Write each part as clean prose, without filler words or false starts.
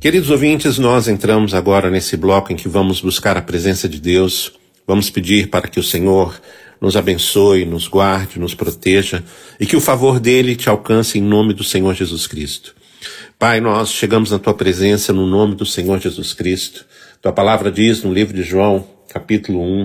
Queridos ouvintes, nós entramos agora nesse bloco em que vamos buscar a presença de Deus, vamos pedir para que o Senhor nos abençoe, nos guarde, nos proteja e que o favor dele te alcance em nome do Senhor Jesus Cristo. Pai, nós chegamos na tua presença no nome do Senhor Jesus Cristo. Tua palavra diz no livro de João, capítulo 1,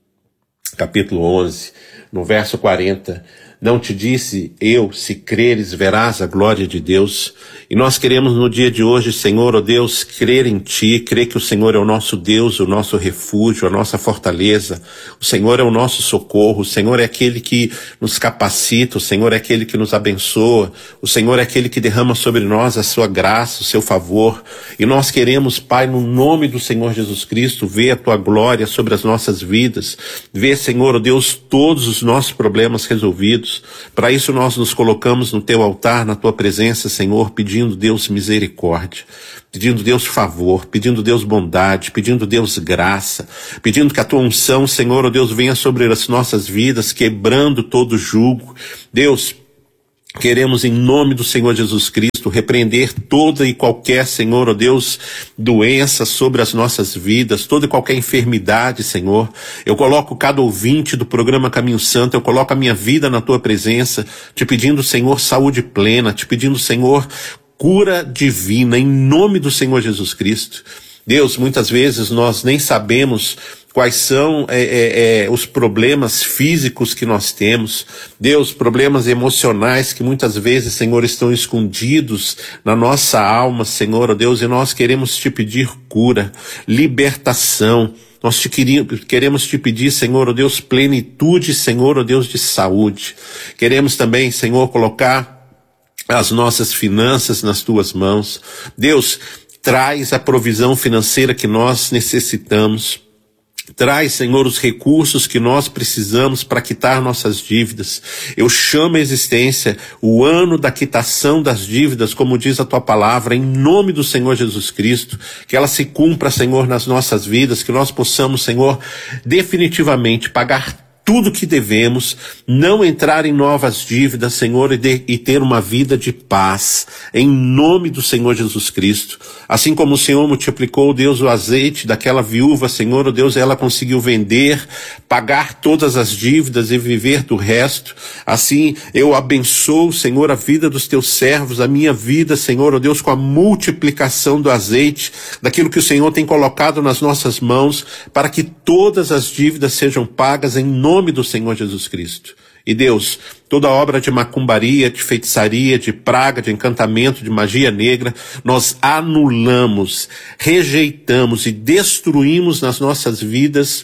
capítulo 11, no verso 40, não te disse eu, se creres, verás a glória de Deus. E nós queremos no dia de hoje, Senhor, ó Deus, crer em Ti, crer que o Senhor é o nosso Deus, o nosso refúgio, a nossa fortaleza. O Senhor é o nosso socorro, o Senhor é aquele que nos capacita, o Senhor é aquele que nos abençoa, o Senhor é aquele que derrama sobre nós a sua graça, o seu favor. E nós queremos, Pai, no nome do Senhor Jesus Cristo, ver a Tua glória sobre as nossas vidas, ver, Senhor, ó Deus, todos os nossos problemas resolvidos. Para isso nós nos colocamos no Teu altar, na Tua presença, Senhor, pedindo, Deus, misericórdia, pedindo, Deus, favor, pedindo, Deus, bondade, pedindo, Deus, graça, pedindo que a Tua unção, Senhor, ó Deus, venha sobre as nossas vidas, quebrando todo jugo. Deus, queremos em nome do Senhor Jesus Cristo repreender toda e qualquer, Senhor, ó Deus, doença sobre as nossas vidas, toda e qualquer enfermidade, Senhor. Eu coloco cada ouvinte do programa Caminho Santo, eu coloco a minha vida na Tua presença, te pedindo, Senhor, saúde plena, te pedindo, Senhor, cura divina, em nome do Senhor Jesus Cristo. Deus, muitas vezes nós nem sabemos quais são os problemas físicos que nós temos. Deus, problemas emocionais que muitas vezes, Senhor, estão escondidos na nossa alma, Senhor, ó Deus, e nós queremos Te pedir cura, libertação. Nós queremos Te pedir, Senhor, ó Deus, plenitude, Senhor, ó Deus, de saúde. Queremos também, Senhor, colocar as nossas finanças nas Tuas mãos. Deus, traz a provisão financeira que nós necessitamos. Traz, Senhor, os recursos que nós precisamos para quitar nossas dívidas. Eu chamo a existência o ano da quitação das dívidas, como diz a Tua palavra, em nome do Senhor Jesus Cristo, que ela se cumpra, Senhor, nas nossas vidas, que nós possamos, Senhor, definitivamente pagar tudo que devemos, não entrar em novas dívidas, Senhor, e ter uma vida de paz, em nome do Senhor Jesus Cristo. Assim como o Senhor multiplicou, Deus, o azeite daquela viúva, Senhor, Deus, ela conseguiu vender, pagar todas as dívidas e viver do resto. Assim, eu abençoo, Senhor, a vida dos Teus servos, a minha vida, Senhor, Deus, com a multiplicação do azeite, daquilo que o Senhor tem colocado nas nossas mãos, para que todas as dívidas sejam pagas em nome do Senhor Jesus Cristo. E Deus, toda obra de macumbaria, de feitiçaria, de praga, de encantamento, de magia negra, nós anulamos, rejeitamos e destruímos nas nossas vidas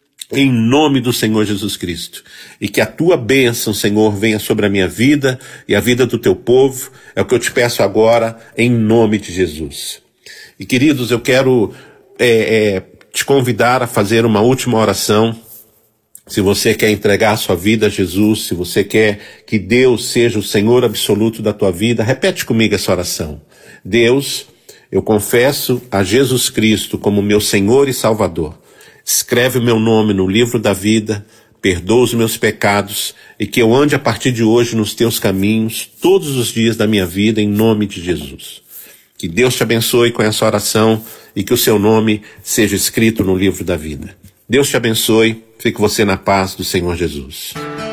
em nome do Senhor Jesus Cristo. E que a Tua bênção, Senhor, venha sobre a minha vida e a vida do Teu povo. É o que eu te peço agora, em nome de Jesus. E queridos, eu quero te convidar a fazer uma última oração. Se você quer entregar a sua vida a Jesus, se você quer que Deus seja o Senhor absoluto da tua vida, repete comigo essa oração. Deus, eu confesso a Jesus Cristo como meu Senhor e Salvador. Escreve o meu nome no livro da vida, perdoa os meus pecados e que eu ande a partir de hoje nos Teus caminhos todos os dias da minha vida, em nome de Jesus. Que Deus te abençoe com essa oração e que o seu nome seja escrito no livro da vida. Deus te abençoe, fique você na paz do Senhor Jesus.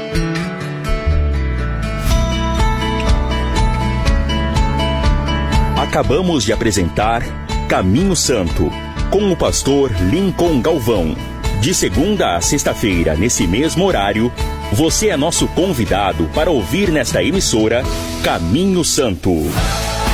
Acabamos de apresentar Caminho Santo, com o pastor Lincoln Galvão. De segunda a sexta-feira, nesse mesmo horário, você é nosso convidado para ouvir nesta emissora Caminho Santo.